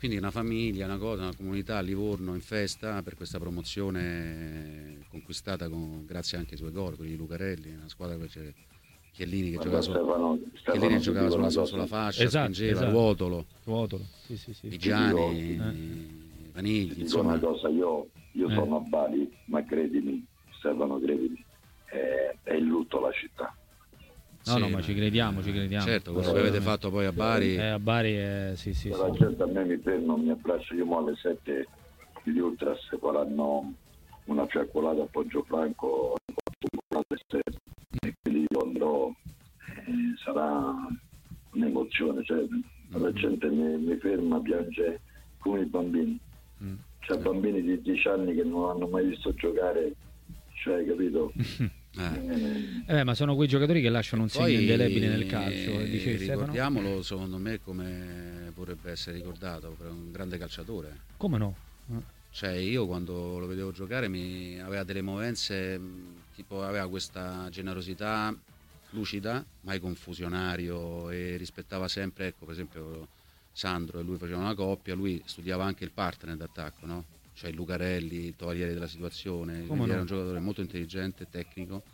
Quindi una famiglia, una cosa, una comunità a Livorno in festa per questa promozione conquistata grazie anche ai suoi gol, quelli di Lucarelli, una squadra che c'è Chiellini che giocava, Chiellini giocava sulla fascia, spingeva, Ruotolo, sì. Vigiani, Vanigli, insomma. Una cosa, io sono a Bari, ma credimi, Stefano, credimi, è in lutto la città. No, ma ci crediamo. Certo, quello che avete fatto poi a Bari. A Bari, sì. La gente a me mi ferma, mi abbraccia, io alle 7 gli Ultras faranno una fiaccolata a Poggio-Franco alle 7 e quindi io andrò, sarà un'emozione, cioè la gente mi ferma, piange come i bambini. C'è bambini di 10 anni che non hanno mai visto giocare, cioè, capito? Ma sono quei giocatori che lasciano un segno indelebile nel calcio. Ricordiamolo, secondo me, come vorrebbe essere ricordato, per un grande calciatore. Come no? Cioè, io quando lo vedevo giocare aveva delle movenze, tipo aveva questa generosità lucida, mai confusionario, e rispettava sempre, ecco, per esempio Sandro e lui facevano una coppia, lui studiava anche il partner d'attacco, no? Cioè il Lucarelli, il tovagliere della situazione, era un giocatore molto intelligente, tecnico,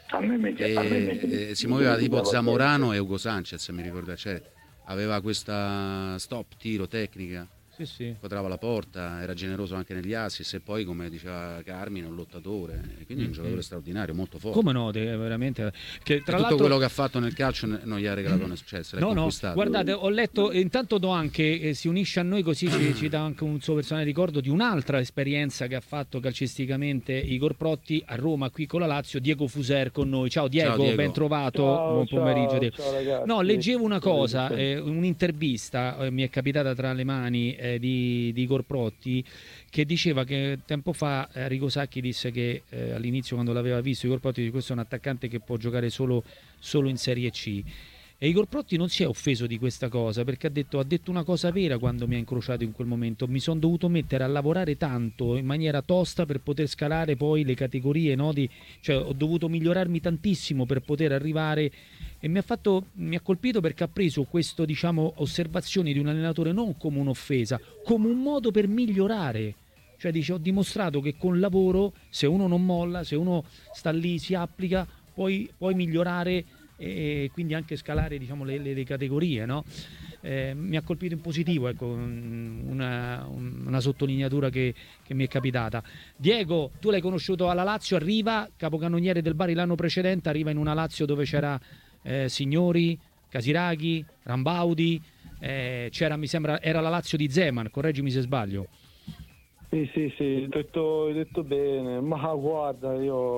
si muoveva tipo Zamorano e Ugo Sanchez, mi ricordo, cioè aveva questa stop tiro tecnica, quadrava la porta, era generoso anche negli assist e poi, come diceva Carmine, un lottatore, quindi un giocatore straordinario, molto forte. Come no, veramente, che tra tutto quello che ha fatto nel calcio non gli ha regalato un successo. No, guardate, ho letto, intanto do anche, si unisce a noi così, ci dà anche un suo personale ricordo di un'altra esperienza che ha fatto calcisticamente Igor Protti a Roma, qui con la Lazio, Diego Fuser con noi. Ciao Diego. Ben trovato, buon pomeriggio. Ciao ragazzi. No, leggevo una cosa, un'intervista mi è capitata tra le mani di Igor Protti, che diceva che tempo fa Arrigo Sacchi disse che all'inizio, quando l'aveva visto, Igor Protti dice: questo è un attaccante che può giocare solo in Serie C. E Igor Protti non si è offeso di questa cosa, perché ha detto una cosa vera quando mi ha incrociato in quel momento: mi sono dovuto mettere a lavorare tanto in maniera tosta per poter scalare poi le categorie, no? Cioè ho dovuto migliorarmi tantissimo per poter arrivare. E mi ha colpito perché ha preso questo, osservazioni di un allenatore non come un'offesa, come un modo per migliorare. Cioè dice: ho dimostrato che con lavoro, se uno non molla, se uno sta lì, si applica, puoi migliorare e quindi anche scalare le categorie, no? Mi ha colpito in positivo, ecco, una sottolineatura che mi è capitata. Diego, tu l'hai conosciuto alla Lazio, arriva capocannoniere del Bari l'anno precedente, arriva in una Lazio dove c'era Signori, Casiraghi, Rambaudi, c'era, mi sembra, era la Lazio di Zeman, correggimi se sbaglio. Sì, hai detto bene, ma guarda,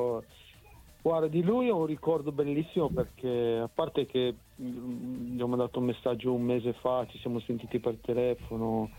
di lui ho un ricordo bellissimo, perché a parte che gli ho mandato un messaggio un mese fa, ci siamo sentiti per telefono,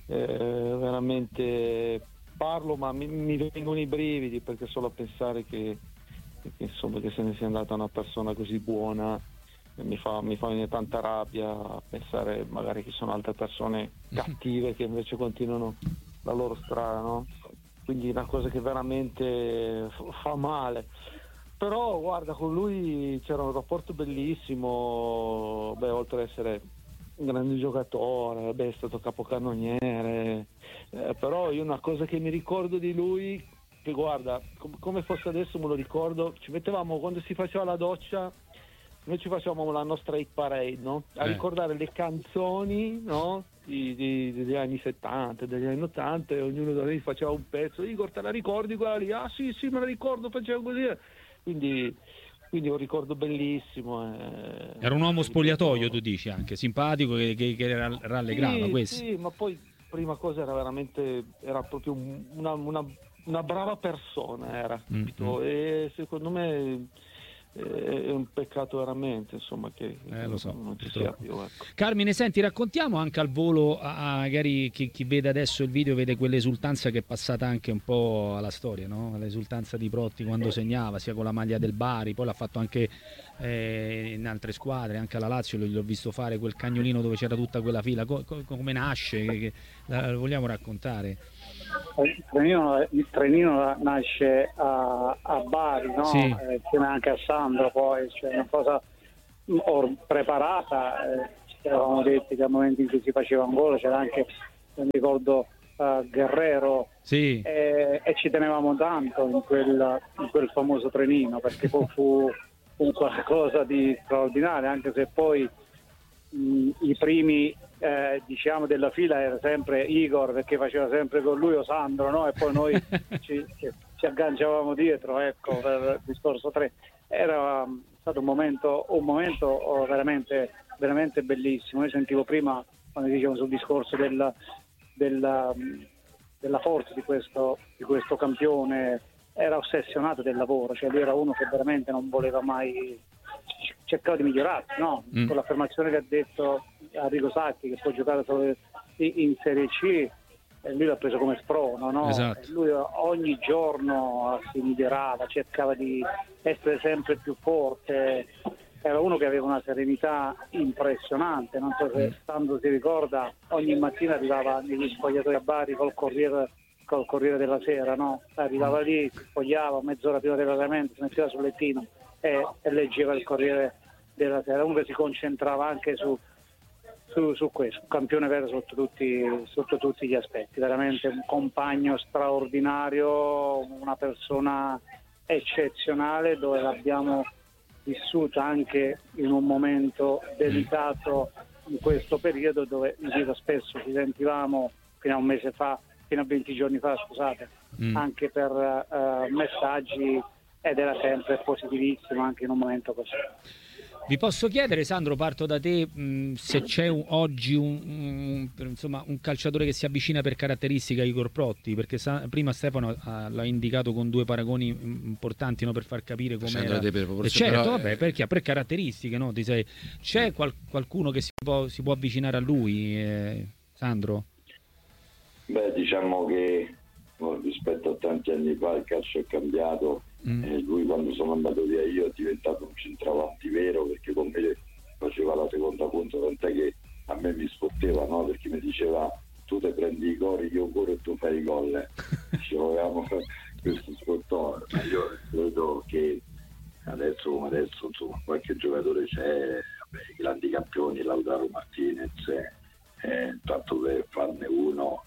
veramente parlo ma mi vengono i brividi, perché solo a pensare che insomma che se ne sia andata una persona così buona mi fa venire tanta rabbia a pensare magari che sono altre persone cattive che invece continuano la loro strada, no? Quindi una cosa che veramente fa male. Però guarda, con lui c'era un rapporto bellissimo, oltre ad essere un grande giocatore, è stato capocannoniere, però io una cosa che mi ricordo di lui, che guarda, come fosse adesso me lo ricordo, ci mettevamo quando si faceva la doccia, noi ci facevamo la nostra hit parade, no? A ricordare le canzoni, no? Degli anni 70, degli anni 80, e ognuno da noi faceva un pezzo. Igor, te la ricordi quella lì? Ah sì, me la ricordo, faceva così. Quindi un ricordo bellissimo. Era un uomo spogliatoio, tu dici, anche simpatico, che rallegrava questo. Sì, ma poi prima cosa era proprio una brava persona, era, capito? E secondo me è un peccato veramente, insomma, che lo so, non ci sia più, ecco. Carmine, senti, raccontiamo anche al volo, magari chi vede adesso il video vede quell'esultanza che è passata anche un po' alla storia, no? L'esultanza di Protti quando segnava, sia con la maglia del Bari, poi l'ha fatto anche in altre squadre, anche alla Lazio l'ho visto fare quel cagnolino dove c'era tutta quella fila. Come nasce? Lo vogliamo raccontare? Il trenino nasce a Bari, no? Sì. Insieme anche a Sandro, poi cioè una cosa preparata, ci eravamo detti che al momento in cui si faceva un gol c'era anche mi ricordo Guerrero, Sì. e ci tenevamo tanto in quel famoso trenino, perché poi fu un qualcosa di straordinario, anche se poi i primi diciamo della fila era sempre Igor, perché faceva sempre con lui, o Sandro, no? E poi noi ci agganciavamo dietro, ecco, per il discorso 3. Era stato un momento veramente, veramente bellissimo. Io sentivo prima, quando dicevamo sul discorso della forza di questo campione, era ossessionato del lavoro, cioè lui era uno che veramente non voleva mai, cercava di migliorarsi, no? Con l'affermazione che ha detto Arrigo Sacchi, che può giocare solo in Serie C, lui l'ha preso come sprono, no? Esatto. Lui ogni giorno si migliorava, cercava di essere sempre più forte. Era uno che aveva una serenità impressionante, non so se Sandro si ricorda, ogni mattina arrivava negli spogliatoi a Bari col Corriere della Sera, no? Arrivava lì, si spogliava mezz'ora prima dell'allenamento, si metteva sul lettino e leggeva il Corriere della Sera. Uno che si concentrava anche su questo, un campione vero sotto tutti gli aspetti, veramente un compagno straordinario, una persona eccezionale, dove l'abbiamo vissuta anche in un momento delicato in questo periodo, dove spesso ci sentivamo fino a 20 giorni fa, scusate, anche per messaggi, ed era sempre positivissimo anche in un momento così. Vi posso chiedere, Sandro, parto da te, se c'è oggi un calciatore che si avvicina per caratteristica a Igor Protti, perché prima Stefano l'ha indicato con due paragoni importanti, no, per far capire come era. Certo, vabbè, perché per caratteristiche, no? C'è qualcuno che si può avvicinare a lui, Sandro? Beh, diciamo che rispetto a tanti anni fa il calcio è cambiato. Lui, quando sono andato via io, è diventato un centravanti vero, perché con me faceva la seconda punta, tant'è che a me mi sfotteva, no? Perché mi diceva: tu te prendi i gol, io corro e tu fai i gol. Ci avevamo questo sfottone, ma io credo che adesso insomma qualche giocatore c'è, i grandi campioni, Lautaro Martinez, tanto per farne uno,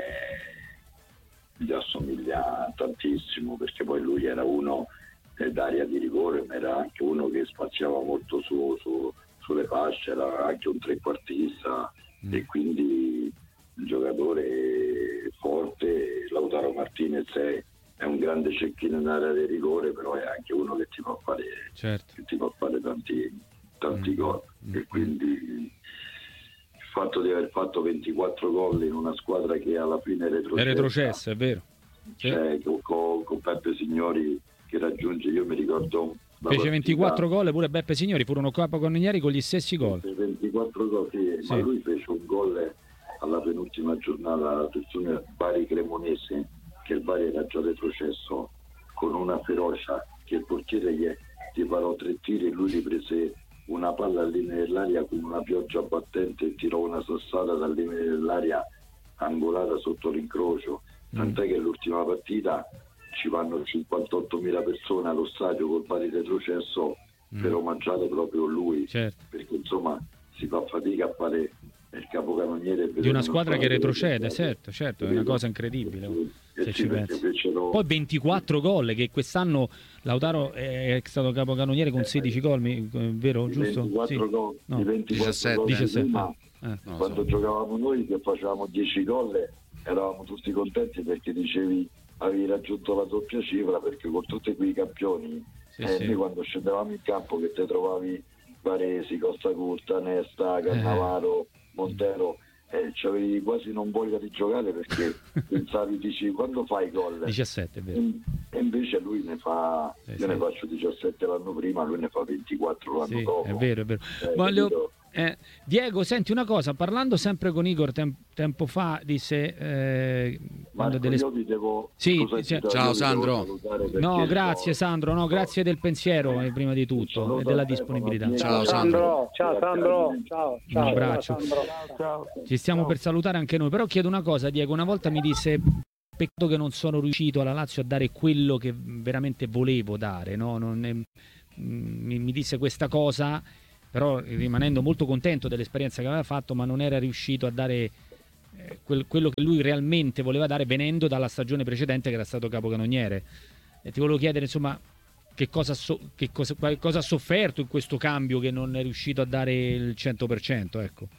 gli assomiglia tantissimo, perché poi lui era uno d'area di rigore, ma era anche uno che spaziava molto sulle fasce, era anche un trequartista, e quindi un giocatore forte. Lautaro Martinez è un grande cecchino in area di rigore, però è anche uno che ti può fare, certo, che ti può fare tanti gol, e quindi il fatto di aver fatto 24 gol in una squadra che alla fine è retrocessa, è vero. Cioè, con Beppe Signori che raggiunge, io mi ricordo fece 24 gol pure Beppe Signori, furono capocannonieri con gli stessi gol. 24 gol, sì. Ma lui fece un gol alla penultima giornata del Bari Cremonese, che il Bari era già retrocesso, con una ferocia che il portiere gli parò 3 tiri e lui li prese una palla al limite dell'aria con una pioggia battente e tirò una sassata dal limite dell'aria angolata sotto l'incrocio. Tant'è che l'ultima partita ci vanno 58.000 persone allo stadio col Bari retrocesso per omaggiare proprio lui, certo, perché insomma si fa fatica a fare il capocannoniere di una squadra che retrocede, certo, è una cosa incredibile. Se ci pensi. Poi 24 gol, che quest'anno Lautaro è stato capocannoniere con 16 gol, vero? Giusto? 24 gol, no. 17. Quando giocavamo noi, che facevamo 10 gol, eravamo tutti contenti, perché dicevi avevi raggiunto la doppia cifra, perché con tutti quei campioni, noi quando scendevamo in campo che te trovavi Varesi, Costa Curta, Nesta, Cannavaro, Montero, c'avevi quasi non voglia di giocare, perché pensavi, dici, quando fai gol? 17, è vero. E invece lui ne fa, io ne faccio 17 l'anno prima, lui ne fa 24 l'anno dopo. È vero. Diego, senti una cosa, parlando sempre con Igor tempo fa, disse Marco, io vi devo... Ciao Sandro. No, grazie Sandro, no, grazie del pensiero prima di tutto e della disponibilità. Ciao Sandro. Ciao Sandro. Ciao. Un abbraccio. Ciao. Ci stiamo per salutare anche noi, però chiedo una cosa, Diego, una volta mi disse: peccato che non sono riuscito alla Lazio a dare quello che veramente volevo dare, no? Mi disse questa cosa, però rimanendo molto contento dell'esperienza che aveva fatto, ma non era riuscito a dare quello che lui realmente voleva dare, venendo dalla stagione precedente che era stato capocannoniere. E ti volevo chiedere, insomma, cosa ha sofferto in questo cambio che non è riuscito a dare il 100%, ecco.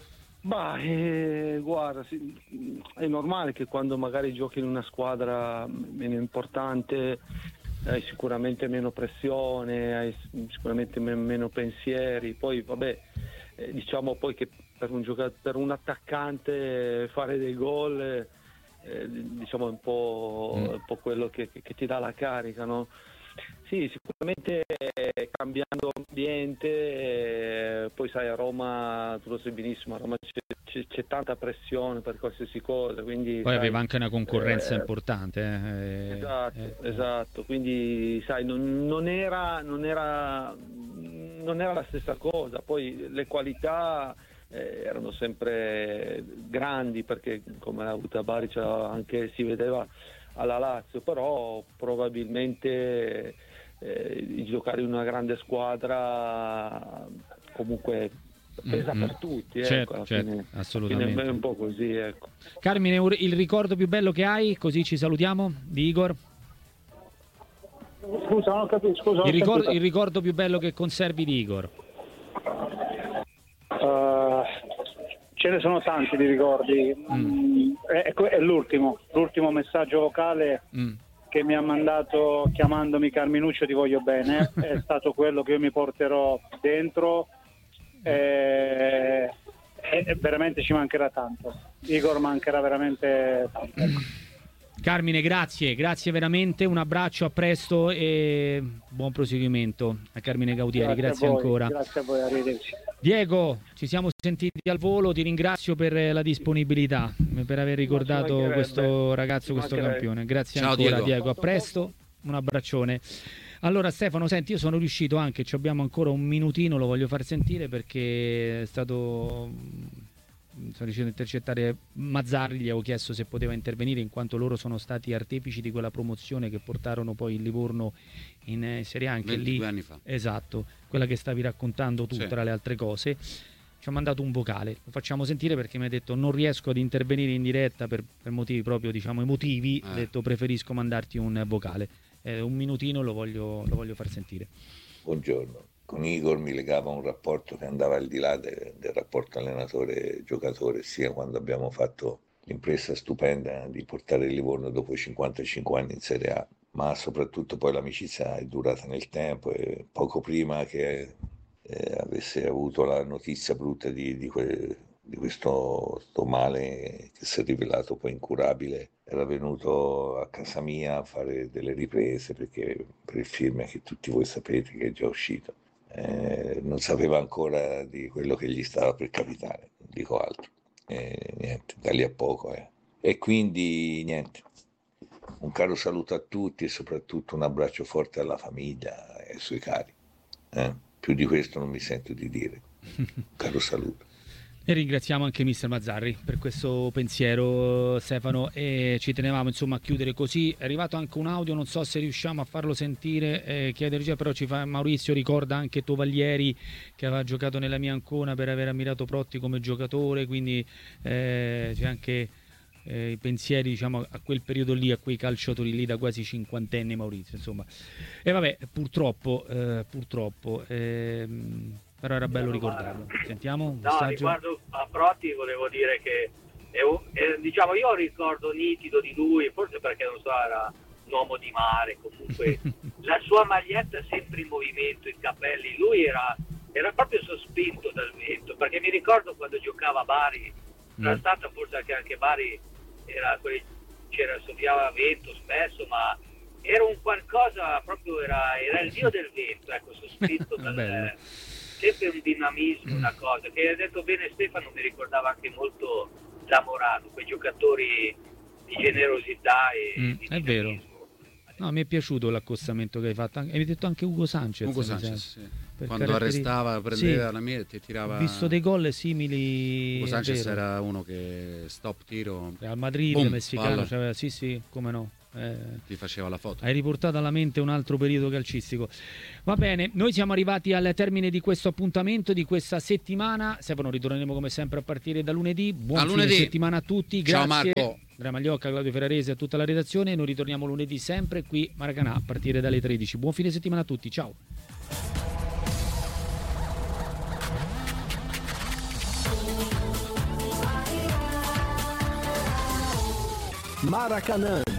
Guarda, sì, è normale che quando magari giochi in una squadra meno importante hai sicuramente meno pressione, hai sicuramente meno pensieri. Poi vabbè, diciamo poi che per un attaccante fare dei gol diciamo è un po' quello che ti dà la carica, no? Sì, sicuramente cambiando ambiente, poi sai a Roma, tu lo sai benissimo, a Roma c'è tanta pressione per qualsiasi cosa, quindi poi sai, aveva anche una concorrenza importante. Esatto, quindi sai non era la stessa cosa, poi le qualità erano sempre grandi, perché come ha avuto a Bari anche si vedeva alla Lazio, però probabilmente giocare in una grande squadra comunque pesa per tutti, certo, ecco, certo, assolutamente. È un po' così, ecco. Carmine, il ricordo più bello che hai, così ci salutiamo, di Igor? Scusa, non ho capito, scusa. Il ricordo più bello che conservi di Igor? Ce ne sono tanti di ricordi. È l'ultimo messaggio vocale che mi ha mandato chiamandomi Carminuccio ti voglio bene, è stato quello che io mi porterò dentro e veramente ci mancherà tanto. Igor mancherà veramente tanto. Carmine, grazie veramente, un abbraccio, a presto e buon proseguimento a Carmine Gautieri, grazie ancora. Grazie a voi, arrivederci. Diego, ci siamo sentiti al volo, ti ringrazio per la disponibilità, per aver ricordato questo ragazzo, questo campione. Grazie. Ciao, ancora Diego, a presto, un abbraccione. Allora Stefano, senti, io sono riuscito anche, abbiamo ancora un minutino, lo voglio far sentire perché sono riuscito a intercettare Mazzarri, gli avevo chiesto se poteva intervenire in quanto loro sono stati artefici di quella promozione che portarono poi il Livorno in Serie A, anche 22 anni fa. Esatto, quella che stavi raccontando tu, tra le altre cose. Ci ha mandato un vocale, lo facciamo sentire perché mi ha detto non riesco ad intervenire in diretta per motivi proprio diciamo emotivi, ha detto preferisco mandarti un vocale. Un minutino lo voglio far sentire. Buongiorno. Con Igor mi legava un rapporto che andava al di là del rapporto allenatore-giocatore, sia quando abbiamo fatto l'impresa stupenda di portare il Livorno dopo 55 anni in Serie A, ma soprattutto poi l'amicizia è durata nel tempo e poco prima che avesse avuto la notizia brutta di questo male che si è rivelato poi incurabile, era venuto a casa mia a fare delle riprese per il film che tutti voi sapete che è già uscito. Non sapeva ancora di quello che gli stava per capitare, non dico altro. Niente, da lì a poco. E quindi niente, un caro saluto a tutti e soprattutto un abbraccio forte alla famiglia e ai suoi cari. Più di questo non mi sento di dire. Caro saluto. E ringraziamo anche mister Mazzarri per questo pensiero, Stefano, e ci tenevamo insomma a chiudere così. È arrivato anche un audio, non so se riusciamo a farlo sentire, però Maurizio ricorda anche Tovaglieri che aveva giocato nella mia Ancona per aver ammirato Protti come giocatore, quindi c'è anche i pensieri diciamo a quel periodo lì, a quei calciatori lì da quasi cinquantenne, Maurizio, insomma. E vabbè, purtroppo però era bello ricordarlo. Sentiamo un messaggio. Riguardo a Protti volevo dire che diciamo io ricordo nitido di lui, forse perché non so, era un uomo di mare, comunque la sua maglietta sempre in movimento, i capelli, lui era proprio sospinto dal vento, perché mi ricordo quando giocava a Bari, era stata forse anche Bari, soffiava vento spesso, ma era un qualcosa proprio, era il dio del vento, ecco, sospinto dal sempre un dinamismo, una cosa che ha detto bene Stefano, mi ricordava anche molto Zamorano, quei giocatori di generosità e di è vero. No, mi è piaciuto l'accostamento che hai fatto, hai detto anche Ugo Sanchez, sì. Quando arrestava, prendeva la mira e tirava. Ho visto dei gol simili. Ugo Sanchez era uno che stop tiro al Madrid, boom, messicano, sì, come no, Ti faceva la foto. Hai riportato alla mente un altro periodo calcistico. Va bene, noi siamo arrivati al termine di questo appuntamento, di questa settimana. Stefano, ritorneremo come sempre a partire da lunedì. Buon fine settimana a tutti. Grazie. Ciao Marco. Andrea Magliocca, Claudio Ferrarese e a tutta la redazione. Noi ritorniamo lunedì sempre qui Maracanã a partire dalle 13. Buon fine settimana a tutti. Ciao. Maracanã